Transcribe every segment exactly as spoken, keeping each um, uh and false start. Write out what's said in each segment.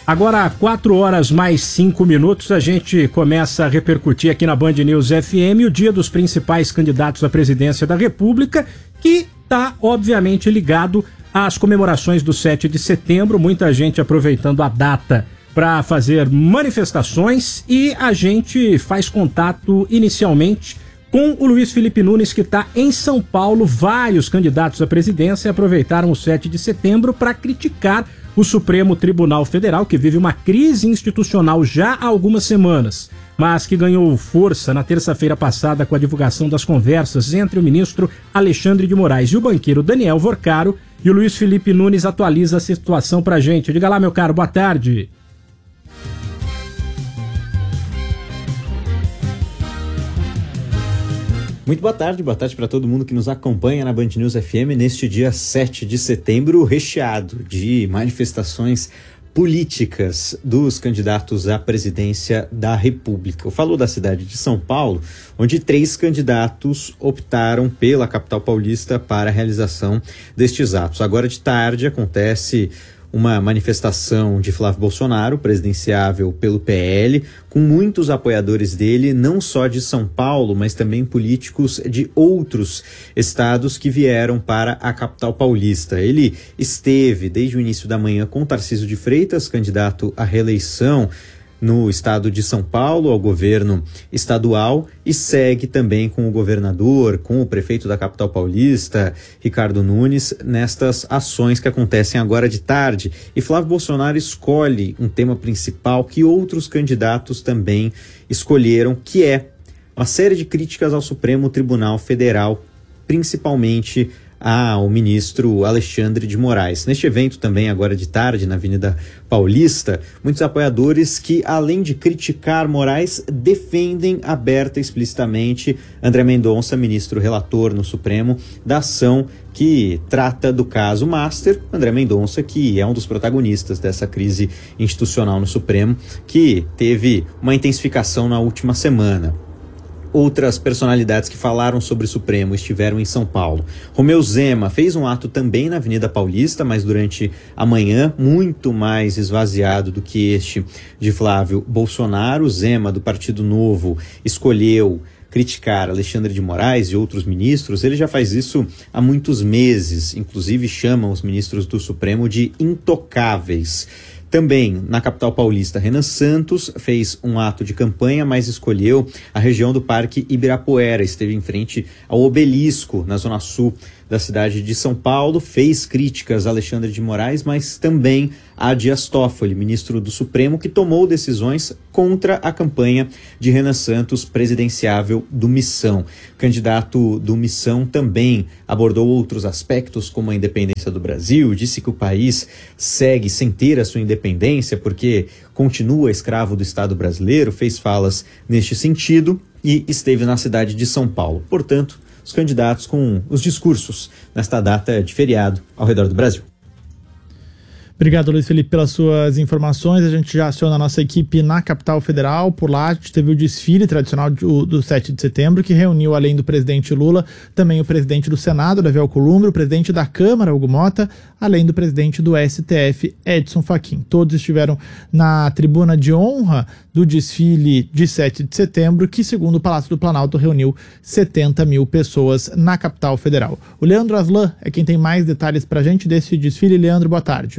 Agora, quatro horas mais cinco minutos, a gente começa a repercutir aqui na Band News F M o dia dos principais candidatos à presidência da República, que está, obviamente, ligado às comemorações do sete de setembro, muita gente aproveitando a data para fazer manifestações, e a gente faz contato inicialmente com o Luiz Felipe Nunes, que está em São Paulo. Vários candidatos à presidência aproveitaram o sete de setembro para criticar o Supremo Tribunal Federal, que vive uma crise institucional já há algumas semanas, mas que ganhou força na terça-feira passada com a divulgação das conversas entre o ministro Alexandre de Moraes e o banqueiro Daniel Vorcaro. E o Luiz Felipe Nunes atualiza a situação para a gente. Diga lá, meu caro, boa tarde. Muito boa tarde, boa tarde para todo mundo que nos acompanha na Band News F M neste dia sete de setembro, recheado de manifestações políticas dos candidatos à presidência da República. Eu falo da cidade de São Paulo, onde três candidatos optaram pela capital paulista para a realização destes atos. Agora de tarde acontece uma manifestação de Flávio Bolsonaro, presidenciável pelo P L, com muitos apoiadores dele, não só de São Paulo, mas também políticos de outros estados que vieram para a capital paulista. Ele esteve desde o início da manhã com Tarcísio de Freitas, candidato à reeleição no estado de São Paulo, ao governo estadual, e segue também com o governador, com o prefeito da capital paulista, Ricardo Nunes, nestas ações que acontecem agora de tarde. E Flávio Bolsonaro escolhe um tema principal que outros candidatos também escolheram, que é uma série de críticas ao Supremo Tribunal Federal, principalmente ao ministro Alexandre de Moraes. Neste evento também, agora de tarde, na Avenida Paulista, muitos apoiadores que, além de criticar Moraes, defendem aberta e explicitamente André Mendonça, ministro relator no Supremo, da ação que trata do caso Master. André Mendonça, que é um dos protagonistas dessa crise institucional no Supremo, que teve uma intensificação na última semana. Outras personalidades que falaram sobre o Supremo estiveram em São Paulo. Romeu Zema fez um ato também na Avenida Paulista, mas durante a manhã, muito mais esvaziado do que este de Flávio Bolsonaro. Zema, do Partido Novo, escolheu criticar Alexandre de Moraes e outros ministros. Ele já faz isso há muitos meses, inclusive chama os ministros do Supremo de intocáveis. Também, na capital paulista, Renan Santos fez um ato de campanha, mas escolheu a região do Parque Ibirapuera. Esteve em frente ao Obelisco, na zona sul da cidade de São Paulo, fez críticas a Alexandre de Moraes, mas também a Dias Toffoli, ministro do Supremo, que tomou decisões contra a campanha de Renan Santos, presidenciável do Missão. Candidato do Missão também abordou outros aspectos, como a independência do Brasil, disse que o país segue sem ter a sua independência porque continua escravo do Estado brasileiro, fez falas neste sentido e esteve na cidade de São Paulo. Portanto, os candidatos com os discursos nesta data de feriado ao redor do Brasil. Obrigado, Luiz Felipe, pelas suas informações. A gente já aciona a nossa equipe na capital federal. Por lá, a gente teve o desfile tradicional do, do sete de setembro, que reuniu, além do presidente Lula, também o presidente do Senado, Davi Alcolumbre, o presidente da Câmara, Hugo Mota, além do presidente do S T F, Edson Fachin. Todos estiveram na tribuna de honra do desfile de sete de setembro, que, segundo o Palácio do Planalto, reuniu setenta mil pessoas na capital federal. O Leandro Aslan é quem tem mais detalhes para a gente desse desfile. Leandro, boa tarde.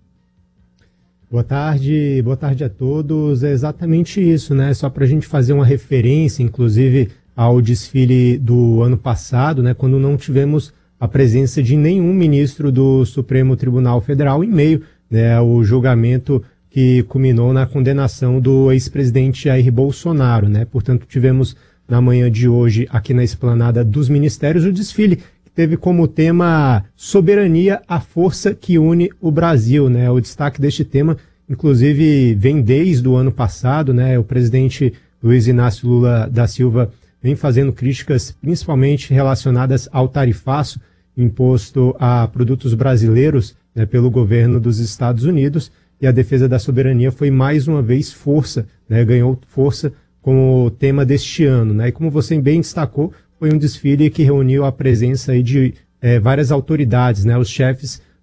Boa tarde, boa tarde a todos. É exatamente isso, né? Só para a gente fazer uma referência, inclusive, ao desfile do ano passado, né? Quando não tivemos a presença de nenhum ministro do Supremo Tribunal Federal em meio, né, ao julgamento que culminou na condenação do ex-presidente Jair Bolsonaro, né? Portanto, tivemos na manhã de hoje, aqui na esplanada dos ministérios, o desfile teve como tema Soberania, a força que une o Brasil, né? O destaque deste tema, inclusive, vem desde o ano passado, né? O presidente Luiz Inácio Lula da Silva vem fazendo críticas principalmente relacionadas ao tarifaço imposto a produtos brasileiros, né, pelo governo dos Estados Unidos, e a defesa da soberania foi mais uma vez força, né? Ganhou força como tema deste ano, né? E como você bem destacou, foi um desfile que reuniu a presença aí de é, várias autoridades, né? Os chefes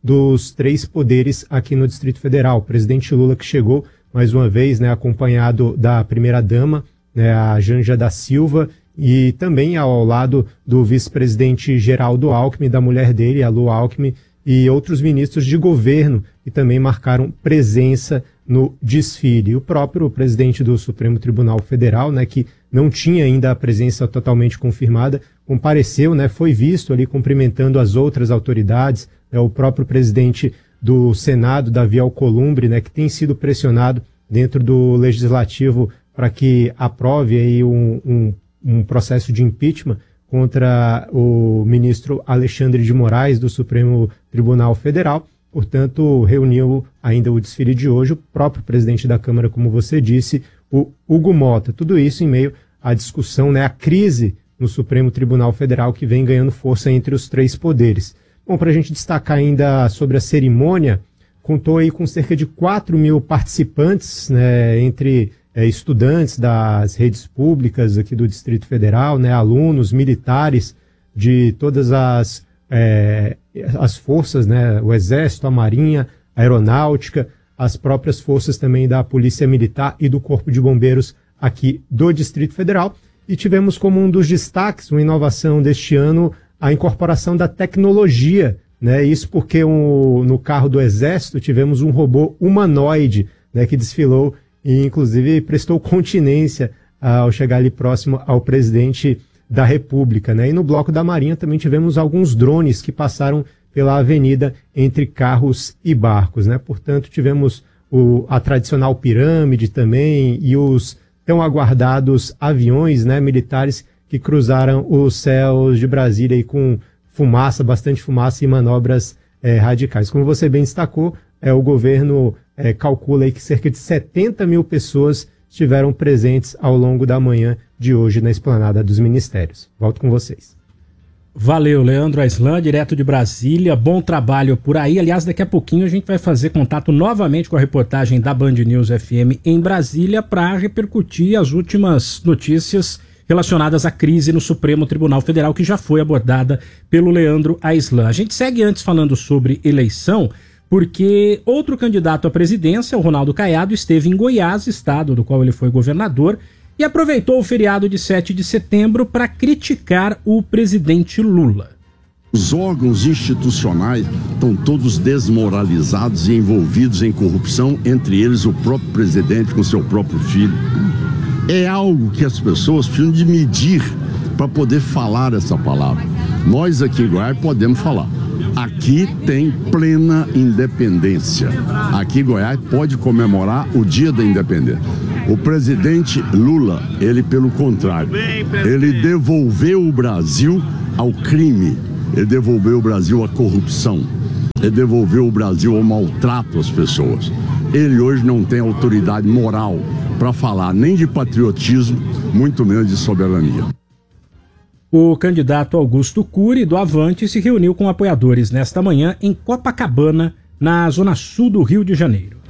dos três poderes aqui no Distrito Federal. O presidente Lula que chegou, mais uma vez, né, acompanhado da primeira-dama, né, a Janja da Silva, e também ao lado do vice-presidente Geraldo Alckmin, da mulher dele, a Lu Alckmin, e outros ministros de governo que também marcaram presença no desfile. E o próprio presidente do Supremo Tribunal Federal, né, que não tinha ainda a presença totalmente confirmada, compareceu, né, foi visto ali cumprimentando as outras autoridades, né, o próprio presidente do Senado, Davi Alcolumbre, né, que tem sido pressionado dentro do Legislativo para que aprove aí um, um, um processo de impeachment contra o ministro Alexandre de Moraes, do Supremo Tribunal Federal. Portanto, reuniu ainda o desfile de hoje o próprio presidente da Câmara, como você disse, o Hugo Mota. Tudo isso em meio à discussão, né, à crise no Supremo Tribunal Federal, que vem ganhando força entre os três poderes. Bom, para a gente destacar ainda sobre a cerimônia, contou aí com cerca de quatro mil participantes, né, entre é, estudantes das redes públicas aqui do Distrito Federal, né, alunos, militares de todas as, é, as forças, né, o Exército, a Marinha, a Aeronáutica, as próprias forças também da Polícia Militar e do Corpo de Bombeiros aqui do Distrito Federal. E tivemos como um dos destaques, uma inovação deste ano, a incorporação da tecnologia, né? Isso porque um, no carro do Exército tivemos um robô humanoide, né, que desfilou e inclusive prestou continência ao chegar ali próximo ao presidente da República, né? E no bloco da Marinha também tivemos alguns drones que passaram pela avenida entre carros e barcos, né? Portanto, tivemos o, a tradicional pirâmide também e os tão aguardados aviões, né, militares que cruzaram os céus de Brasília aí com fumaça, bastante fumaça e manobras é, radicais. Como você bem destacou, é, o governo é, calcula aí que cerca de setenta mil pessoas estiveram presentes ao longo da manhã de hoje na esplanada dos ministérios. Volto com vocês. Valeu, Leandro Aislan, direto de Brasília. Bom trabalho por aí. Aliás, daqui a pouquinho a gente vai fazer contato novamente com a reportagem da Band News F M em Brasília para repercutir as últimas notícias relacionadas à crise no Supremo Tribunal Federal, que já foi abordada pelo Leandro Aislan. A gente segue antes falando sobre eleição, porque outro candidato à presidência, o Ronaldo Caiado, esteve em Goiás, estado do qual ele foi governador, e aproveitou o feriado de sete de setembro para criticar o presidente Lula. Os órgãos institucionais estão todos desmoralizados e envolvidos em corrupção, entre eles o próprio presidente com seu próprio filho. É algo que as pessoas precisam de medir para poder falar essa palavra. Nós aqui em Goiás podemos falar. Aqui tem plena independência. Aqui Goiás pode comemorar o dia da independência. O presidente Lula, ele pelo contrário, ele devolveu o Brasil ao crime, ele devolveu o Brasil à corrupção, ele devolveu o Brasil ao maltrato às pessoas. Ele hoje não tem autoridade moral para falar nem de patriotismo, muito menos de soberania. O candidato Augusto Cury, do Avante, se reuniu com apoiadores nesta manhã em Copacabana, na zona sul do Rio de Janeiro.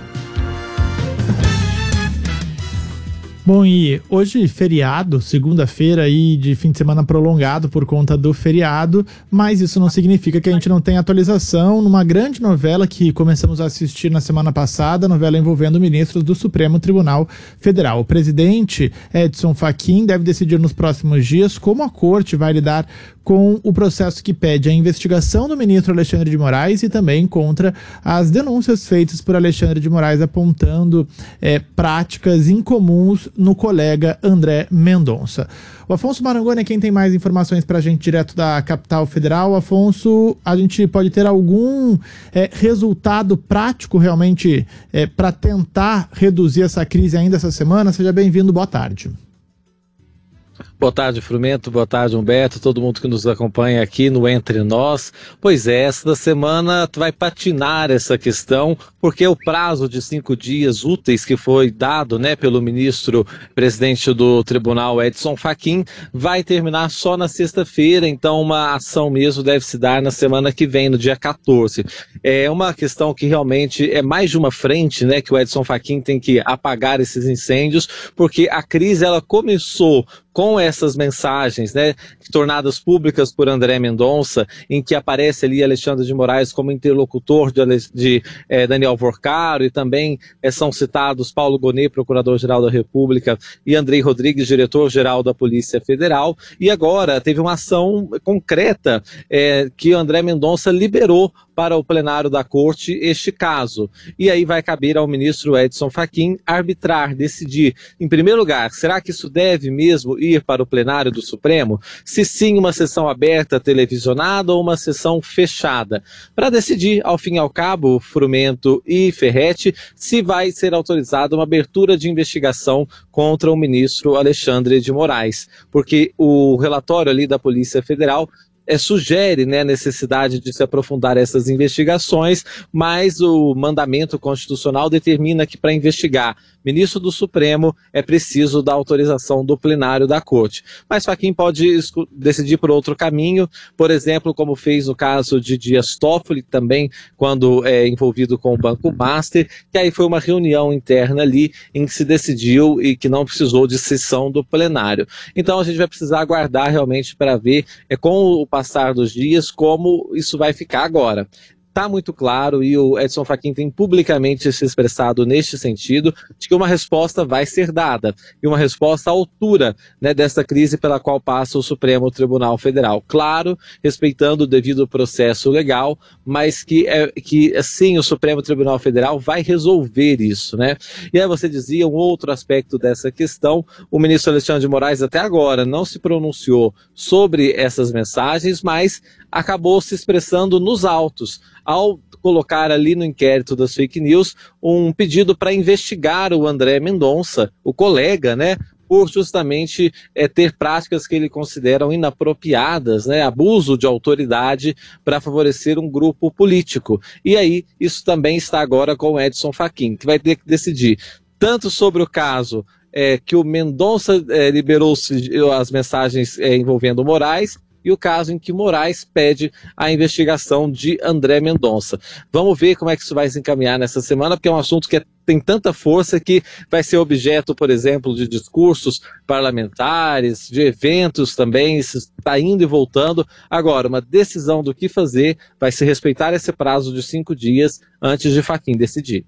Bom, e hoje feriado, segunda-feira aí de fim de semana prolongado por conta do feriado, mas isso não significa que a gente não tem atualização numa grande novela que começamos a assistir na semana passada, novela envolvendo ministros do Supremo Tribunal Federal. O presidente Edson Fachin deve decidir nos próximos dias como a corte vai lidar com o processo que pede a investigação do ministro Alexandre de Moraes e também contra as denúncias feitas por Alexandre de Moraes apontando é, práticas incomuns no colega André Mendonça. O Afonso Marangoni é quem tem mais informações para a gente direto da capital federal. Afonso, a gente pode ter algum é, resultado prático realmente é, para tentar reduzir essa crise ainda essa semana? Seja bem-vindo, boa tarde. Boa tarde, Frumento, boa tarde, Humberto, todo mundo que nos acompanha aqui no Entre Nós. Pois é, esta semana vai patinar essa questão, porque o prazo de cinco dias úteis que foi dado, né, pelo ministro presidente do Tribunal, Edson Fachin, vai terminar só na sexta-feira, então uma ação mesmo deve se dar na semana que vem, no dia quatorze. É uma questão que realmente é mais de uma frente, né, que o Edson Fachin tem que apagar esses incêndios, porque a crise ela começou com essas mensagens, né, tornadas públicas por André Mendonça, em que aparece ali Alexandre de Moraes como interlocutor de, de eh, Daniel Vorcaro, e também eh, são citados Paulo Gonet, procurador-geral da República, e Andrei Rodrigues, diretor-geral da Polícia Federal, e agora teve uma ação concreta eh, que André Mendonça liberou para o plenário da Corte este caso. E aí vai caber ao ministro Edson Fachin arbitrar, decidir, em primeiro lugar, será que isso deve mesmo ir para o plenário do Supremo? Se sim, uma sessão aberta, televisionada, ou uma sessão fechada? Para decidir, ao fim e ao cabo, Frumento e Ferretti, se vai ser autorizada uma abertura de investigação contra o ministro Alexandre de Moraes. Porque o relatório ali da Polícia Federal É, sugere, né, a necessidade de se aprofundar essas investigações, mas o mandamento constitucional determina que para investigar ministro do Supremo é preciso da autorização do plenário da Corte. Mas Fachin pode decidir por outro caminho, por exemplo, como fez no caso de Dias Toffoli, também quando é envolvido com o Banco Master, que aí foi uma reunião interna ali em que se decidiu e que não precisou de sessão do plenário. Então a gente vai precisar aguardar realmente para ver é, com o passar dos dias como isso vai ficar agora. Está muito claro, e o Edson Fachin tem publicamente se expressado neste sentido, de que uma resposta vai ser dada, e uma resposta à altura, né, dessa crise pela qual passa o Supremo Tribunal Federal. Claro, respeitando o devido processo legal, mas que, é, que sim, o Supremo Tribunal Federal vai resolver isso, né? E aí você dizia um outro aspecto dessa questão, o ministro Alexandre de Moraes até agora não se pronunciou sobre essas mensagens, mas acabou se expressando nos autos, ao colocar ali no inquérito das fake news um pedido para investigar o André Mendonça, o colega, né, por justamente é, ter práticas que ele considera inapropriadas, né, abuso de autoridade para favorecer um grupo político. E aí, isso também está agora com o Edson Fachin, que vai ter que decidir tanto sobre o caso é, que o Mendonça é, liberou as mensagens é, envolvendo Moraes, e o caso em que Moraes pede a investigação de André Mendonça. Vamos ver como é que isso vai se encaminhar nessa semana, porque é um assunto que é, tem tanta força que vai ser objeto, por exemplo, de discursos parlamentares, de eventos também, isso está indo e voltando. Agora, uma decisão do que fazer vai se respeitar esse prazo de cinco dias antes de Fachin decidir.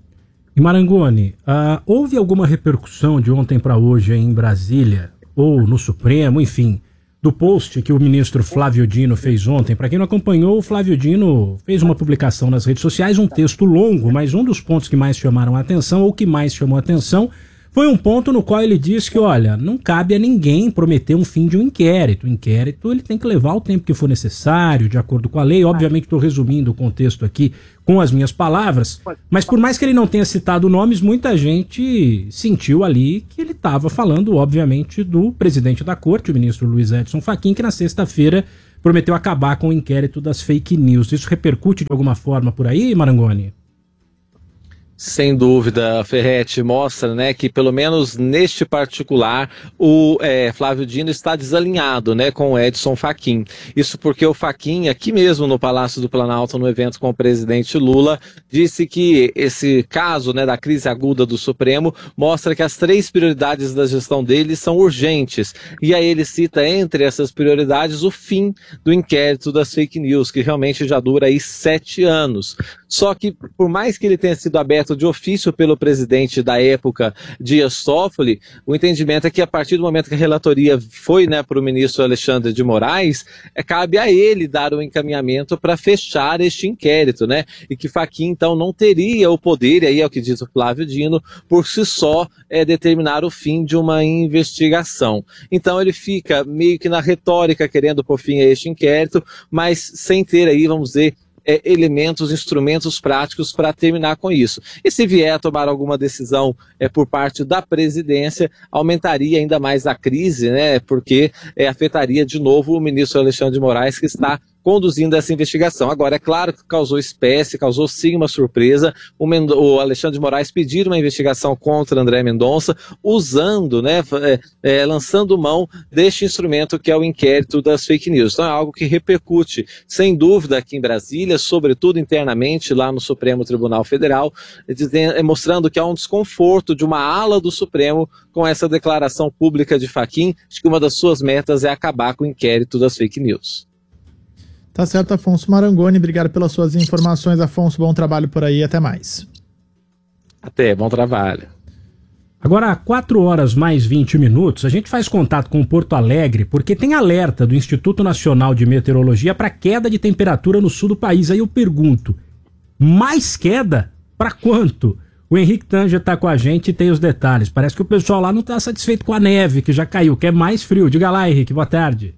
E Marangoni, uh, houve alguma repercussão de ontem para hoje em Brasília, ou no Supremo, enfim, do post que o ministro Flávio Dino fez ontem? Para quem não acompanhou, o Flávio Dino fez uma publicação nas redes sociais, um texto longo, mas um dos pontos que mais chamaram a atenção, ou que mais chamou a atenção, foi um ponto no qual ele diz que, olha, não cabe a ninguém prometer um fim de um inquérito. O inquérito ele tem que levar o tempo que for necessário, de acordo com a lei. Obviamente estou resumindo o contexto aqui com as minhas palavras, mas por mais que ele não tenha citado nomes, muita gente sentiu ali que ele estava falando, obviamente, do presidente da Corte, o ministro Luiz Edson Fachin, que na sexta-feira prometeu acabar com o inquérito das fake news. Isso repercute de alguma forma por aí, Marangoni? Sem dúvida, Ferretti, mostra, né, que pelo menos neste particular o é, Flávio Dino está desalinhado, né, com o Edson Fachin. Isso porque o Fachin, aqui mesmo no Palácio do Planalto, no evento com o presidente Lula, disse que esse caso, né, da crise aguda do Supremo mostra que as três prioridades da gestão dele são urgentes. E aí ele cita entre essas prioridades o fim do inquérito das fake news, que realmente já dura aí sete anos. Só que, por mais que ele tenha sido aberto de ofício pelo presidente da época, Dias Toffoli, o entendimento é que a partir do momento que a relatoria foi, né, para o ministro Alexandre de Moraes, é, cabe a ele dar o encaminhamento para fechar este inquérito, né, e que Fachin então não teria o poder, e aí é o que diz o Flávio Dino, por si só é, determinar o fim de uma investigação. Então ele fica meio que na retórica querendo pôr fim a este inquérito, mas sem ter aí, vamos dizer, É, elementos, instrumentos práticos para terminar com isso. E se vier a tomar alguma decisão é, por parte da presidência, aumentaria ainda mais a crise, né, porque é, afetaria de novo o ministro Alexandre de Moraes, que está conduzindo essa investigação. Agora, é claro que causou espécie, causou sim uma surpresa, o, Mendo- o Alexandre de Moraes pedir uma investigação contra André Mendonça, usando, né, é, é, lançando mão deste instrumento que é o inquérito das fake news. Então é algo que repercute, sem dúvida, aqui em Brasília, sobretudo internamente lá no Supremo Tribunal Federal, mostrando que há um desconforto de uma ala do Supremo com essa declaração pública de Fachin, de que uma das suas metas é acabar com o inquérito das fake news. Tá certo, Afonso Marangoni, obrigado pelas suas informações, Afonso, bom trabalho por aí, até mais. Até, bom trabalho. Agora, quatro horas mais vinte minutos, a gente faz contato com Porto Alegre porque tem alerta do Instituto Nacional de Meteorologia para queda de temperatura no sul do país. Aí eu pergunto, mais queda? Para quanto? O Henrique Tanja está com a gente e tem os detalhes. Parece que o pessoal lá não está satisfeito com a neve que já caiu, quer mais frio. Diga lá, Henrique, boa tarde.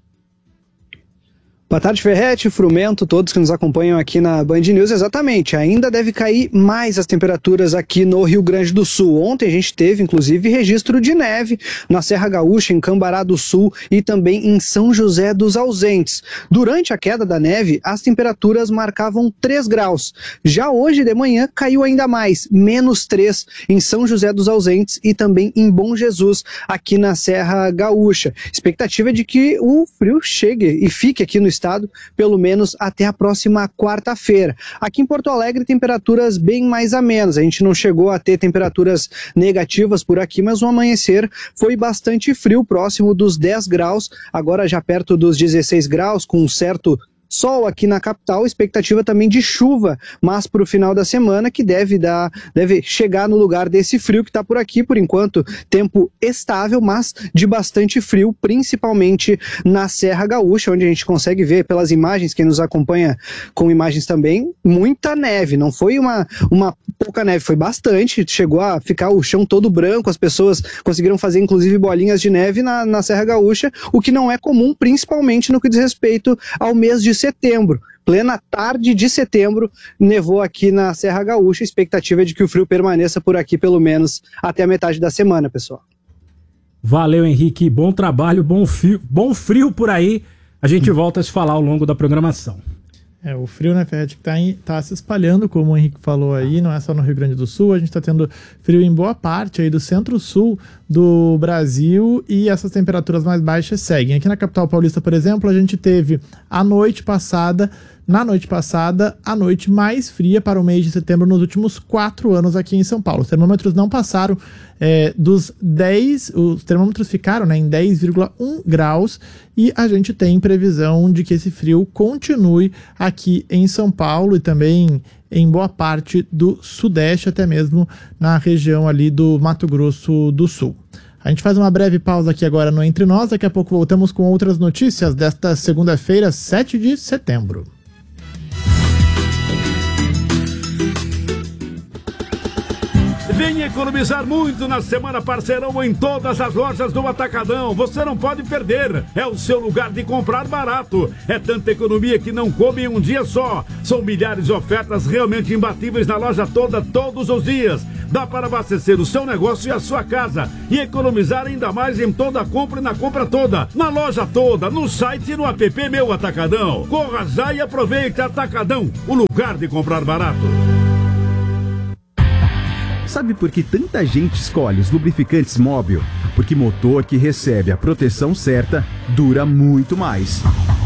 Boa tarde, Ferretti, Frumento, todos que nos acompanham aqui na Band News. Exatamente, ainda deve cair mais as temperaturas aqui no Rio Grande do Sul. Ontem a gente teve, inclusive, registro de neve na Serra Gaúcha, em Cambará do Sul e também em São José dos Ausentes. Durante a queda da neve, as temperaturas marcavam três graus. Já hoje de manhã caiu ainda mais, menos três em São José dos Ausentes e também em Bom Jesus, aqui na Serra Gaúcha. Expectativa é de que o frio chegue e fique aqui no estado, pelo menos até a próxima quarta-feira. Aqui em Porto Alegre, temperaturas bem mais amenas. A gente não chegou a ter temperaturas negativas por aqui, mas o amanhecer foi bastante frio, próximo dos dez graus, agora já perto dos dezesseis graus, com um certo sol aqui na capital, expectativa também de chuva, mas para o final da semana que deve dar, deve chegar no lugar desse frio que está por aqui, por enquanto, tempo estável, mas de bastante frio, principalmente na Serra Gaúcha, onde a gente consegue ver pelas imagens, quem nos acompanha com imagens também, muita neve, não foi uma, uma pouca neve, foi bastante, chegou a ficar o chão todo branco, as pessoas conseguiram fazer inclusive bolinhas de neve na, na Serra Gaúcha, o que não é comum, principalmente no que diz respeito ao mês de setembro. Plena tarde de setembro, nevou aqui na Serra Gaúcha. A expectativa é de que o frio permaneça por aqui pelo menos até a metade da semana, pessoal. Valeu, Henrique. Bom trabalho, bom frio, bom frio por aí. A gente volta a se falar ao longo da programação. É, o frio, né, Ferretti, que tá, em, tá se espalhando, como o Henrique falou aí, não é só no Rio Grande do Sul, a gente tá tendo frio em boa parte aí do centro-sul do Brasil e essas temperaturas mais baixas seguem. Aqui na capital paulista, por exemplo, a gente teve a noite passada, na noite passada, a noite mais fria para o mês de setembro nos últimos quatro anos aqui em São Paulo. Os termômetros não passaram é, dos dez, os termômetros ficaram, né, em dez vírgula um graus e a gente tem previsão de que esse frio continue aqui em São Paulo e também em boa parte do Sudeste, até mesmo na região ali do Mato Grosso do Sul. A gente faz uma breve pausa aqui agora no Entre Nós, daqui a pouco voltamos com outras notícias desta segunda-feira, sete de setembro. Venha economizar muito na Semana Parceirão em todas as lojas do Atacadão. Você não pode perder. É o seu lugar de comprar barato. É tanta economia que não come em um dia só. São milhares de ofertas realmente imbatíveis na loja toda, todos os dias. Dá para abastecer o seu negócio e a sua casa. E economizar ainda mais em toda a compra e na compra toda. Na loja toda, no site e no app Meu Atacadão. Corra já e aproveite. Atacadão, o lugar de comprar barato. Sabe por que tanta gente escolhe os lubrificantes Móbil? Porque motor que recebe a proteção certa dura muito mais.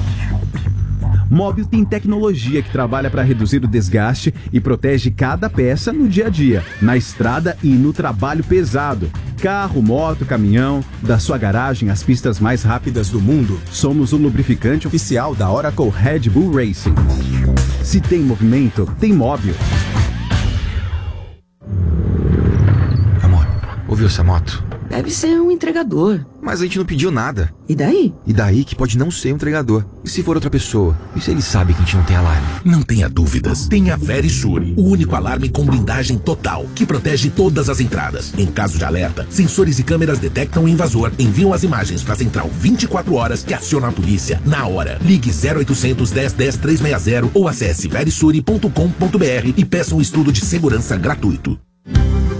Móbil tem tecnologia que trabalha para reduzir o desgaste e protege cada peça no dia a dia, na estrada e no trabalho pesado. Carro, moto, caminhão, da sua garagem às pistas mais rápidas do mundo, somos o lubrificante oficial da Oracle Red Bull Racing. Se tem movimento, tem Móbil. Ouviu essa moto? Deve ser um entregador. Mas a gente não pediu nada. E daí? E daí que pode não ser um entregador. E se for outra pessoa? E se ele sabe que a gente não tem alarme? Não tenha dúvidas. Tem a Verisure, o único alarme com blindagem total, que protege todas as entradas. Em caso de alerta, sensores e câmeras detectam o invasor, enviam as imagens para a central vinte e quatro horas que aciona a polícia na hora. Ligue zero oitocentos, dez, dez, trezentos e sessenta ou acesse verisure ponto com ponto br e peça um estudo de segurança gratuito.